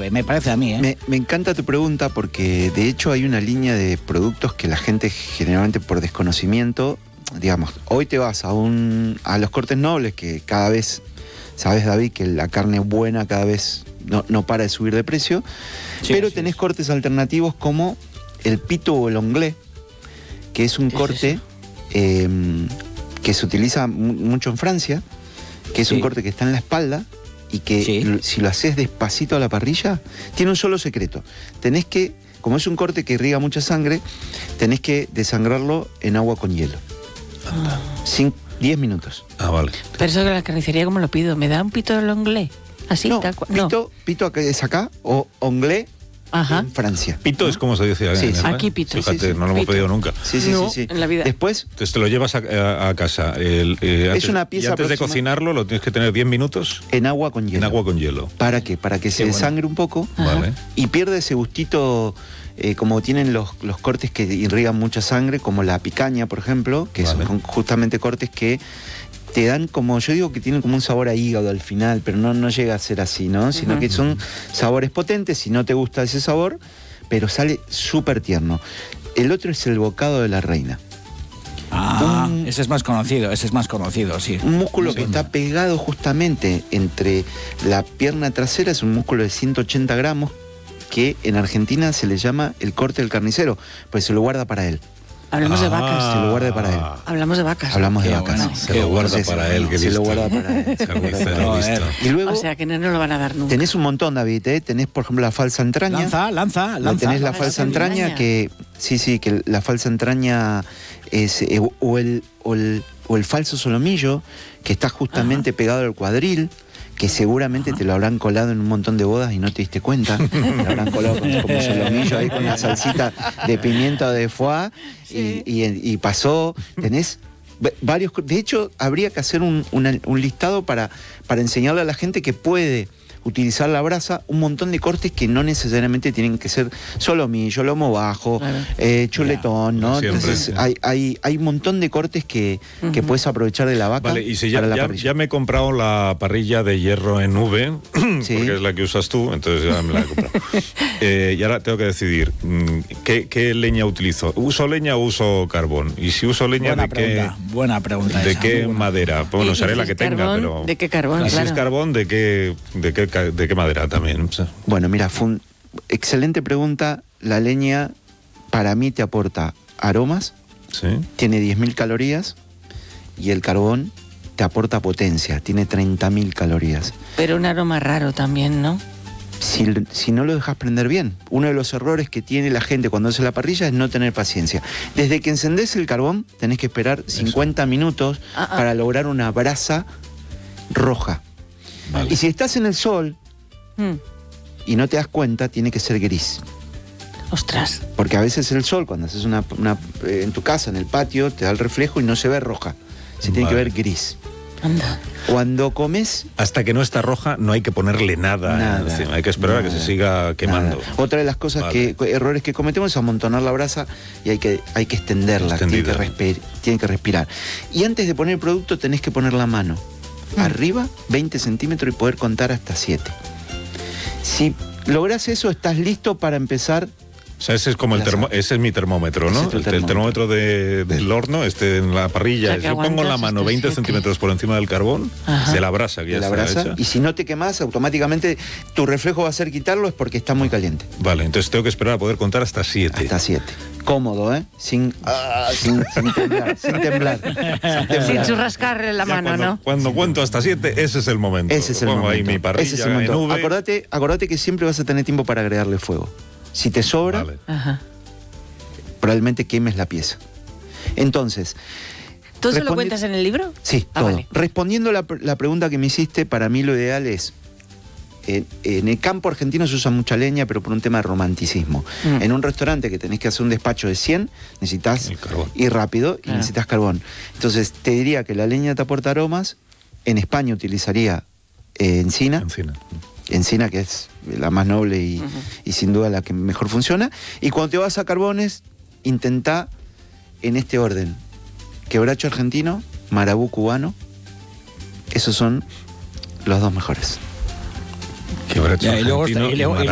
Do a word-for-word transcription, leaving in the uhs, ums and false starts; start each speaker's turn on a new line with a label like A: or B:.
A: sabe, me parece a mí, ¿eh?
B: Me, me encanta tu pregunta porque de hecho hay una línea de productos que la gente generalmente por desconocimiento, digamos, hoy te vas a un a los cortes nobles que cada vez, sabes David, que la carne buena cada vez no, no para de subir de precio, sí, pero tenés es. cortes alternativos como el pito o el anglais, que es un ¿Qué corte es eh, que se utiliza mucho en Francia, que es sí. un corte que está en la espalda y que sí. si lo haces despacito a la parrilla, tiene un solo secreto. Tenés que, como es un corte que irriga mucha sangre, tenés que desangrarlo en agua con hielo.
C: Ah.
B: diez minutos.
C: Ah, vale.
D: Pero eso de la carnicería, ¿cómo lo pido? ¿Me da un pito de anglais? Así,
B: no,
D: tal cual.
B: Pito,
D: no.
B: pito es acá, o anglais en Francia.
C: Pito, ¿no? Es como se dice
B: sí, sí.
D: Aquí pito.
C: Fíjate,
B: sí, sí.
C: no lo hemos
D: pito.
C: pedido nunca.
B: Sí, sí,
D: no,
B: sí, sí.
D: en la vida.
B: Después...
C: Entonces te lo llevas a, a, a casa. El, eh, antes,
B: es una pieza
C: y antes de
B: próxima...
C: cocinarlo lo tienes que tener diez minutos.
B: En agua con hielo.
C: En agua con hielo.
B: ¿Para qué? Para que Qué se bueno. desangre un poco.
C: Vale.
B: Y pierde ese gustito... Eh, como tienen los, los cortes que irrigan mucha sangre, como la picaña, por ejemplo, que vale. son justamente cortes que te dan como, yo digo que tienen como un sabor a hígado al final, pero no, no llega a ser así, ¿no? Sino uh-huh. que son sabores potentes, si no te gusta ese sabor, pero sale súper tierno. El otro es el bocado de la reina.
A: Ah, un, ese es más conocido, ese es más conocido, sí.
B: Un músculo
A: sí,
B: que
A: sí.
B: está pegado justamente entre la pierna trasera, es un músculo de ciento ochenta gramos, que en Argentina se le llama el corte del carnicero, pues se lo guarda para él.
D: Hablamos
C: ah,
D: de vacas.
B: Se lo guarda para él.
D: Hablamos de vacas.
B: Hablamos
D: qué
B: de vacas.
D: Bueno.
C: Se lo guarda
B: Entonces,
C: para él, que
B: Se
C: listo.
B: lo guarda para él. Se lo guarda para él. Y luego,
D: o sea, que no, no lo van a dar nunca.
B: Tenés un montón, David, ¿eh? Tenés, por ejemplo, la falsa entraña.
A: Lanza, lanza, lanza.
B: Tenés la falsa entraña, que... Sí, sí, que la falsa entraña es... Eh, o, el, o, el, o el falso solomillo, que está justamente Ajá. pegado al cuadril, que seguramente Ajá. te lo habrán colado en un montón de bodas y no te diste cuenta. Te lo habrán colado con, como solomillo ahí con una salsita de pimienta de foie sí. y, y, y pasó. Tenés varios... De hecho, habría que hacer un, una, un listado para, para enseñarle a la gente que puede utilizar la brasa, un montón de cortes que no necesariamente tienen que ser solomillo, lomo bajo, claro. eh, chuletón, ¿no?
C: Siempre,
B: Entonces
C: sí.
B: hay, hay, hay un montón de cortes que, uh-huh. que puedes aprovechar de la vaca.
C: Vale, y si ya,
B: para la
C: ya,
B: parrilla.
C: ya me he comprado la parrilla de hierro en V,
B: sí.
C: porque es la que usas tú, entonces ya me la he comprado. eh, y ahora tengo que decidir, ¿qué, qué leña utilizo? ¿Uso leña o uso carbón? Y si uso leña,
A: buena
C: ¿de
A: pregunta,
C: qué,
A: buena pregunta
C: ¿de
A: esa,
C: qué madera? Bueno, usaré la que
D: carbón,
C: tenga, pero...
D: ¿de qué carbón?
C: Y
D: Claro.
C: si es carbón, ¿de qué, de qué, de qué madera también?
B: Bueno, mira, fue un excelente pregunta. La leña para mí te aporta aromas,
C: ¿sí?
B: Tiene diez mil calorías, y el carbón te aporta potencia, tiene treinta mil calorías.
D: Pero un aroma raro también, ¿no?
B: Si, si no lo dejas prender bien. Uno de los errores que tiene la gente cuando hace la parrilla es no tener paciencia. Desde que encendés el carbón, tenés que esperar cincuenta Eso. minutos ah, ah. para lograr una brasa roja. Vale. Y si estás en el sol mm. y no te das cuenta, tiene que ser gris.
D: Ostras.
B: Porque a veces el sol, cuando haces una, una eh, en tu casa, en el patio, te da el reflejo y no se ve roja. Se vale. tiene que ver gris.
D: Anda.
B: Cuando comes...
C: Hasta que no está roja no hay que ponerle nada, nada encima. Hay que esperar nada, a que se siga quemando.
B: Nada. Otra de las cosas vale. que errores que cometemos es amontonar la brasa y hay que, hay que extenderla, tiene que, respir, tiene que respirar. Y antes de poner el producto tenés que poner la mano mm. arriba, veinte centímetros, y poder contar hasta siete. Si lográs eso, estás listo para empezar...
C: O sea, ese es como el termo, ese es mi termómetro, ¿no?
B: Es el
C: termómetro, el termómetro de, del horno, este en la parrilla. O sea, yo pongo la mano veinte centímetros por encima del carbón, Ajá. de la brasa que ya
B: de la
C: está
B: brasa,
C: hecha.
B: Y si no te quemas, automáticamente tu reflejo va a ser quitarlo, es porque está muy caliente.
C: Vale, entonces tengo que esperar a poder contar hasta siete.
B: Hasta siete. Cómodo, ¿eh? Sin, ah, sin, sin temblar, sin temblar. Sin, temblar.
D: Sin churrascar la
C: ya
D: mano,
C: cuando,
D: ¿no?
C: Cuando cuento hasta siete, ese es el momento.
B: Ese es el
C: Pongo
B: momento.
C: ahí mi parrilla
B: Ese es el momento.
C: en V.
B: Acordate, acordate que siempre vas a tener tiempo para agregarle fuego. Si te sobra...
C: Vale.
D: Ajá.
B: probablemente quemes la pieza. Entonces...
D: ¿Tú se lo cuentas en el libro?
B: Sí, ah, todo. Vale. Respondiendo la, la pregunta que me hiciste, para mí lo ideal es... En, en el campo argentino se usa mucha leña, pero por un tema de romanticismo. Mm. En un restaurante que tenés que hacer un despacho de cien, necesitas ir rápido y ah. necesitas carbón. Entonces, te diría que la leña te aporta aromas. En España utilizaría eh, encina.
C: Encina.
B: Encina, que es la más noble y, uh-huh. y sin duda la que mejor funciona. Y cuando te vas a carbones, intentá en este orden: quebracho argentino, marabú cubano. Esos son los dos mejores.
C: Quebracho argentino y, luego, y, luego, y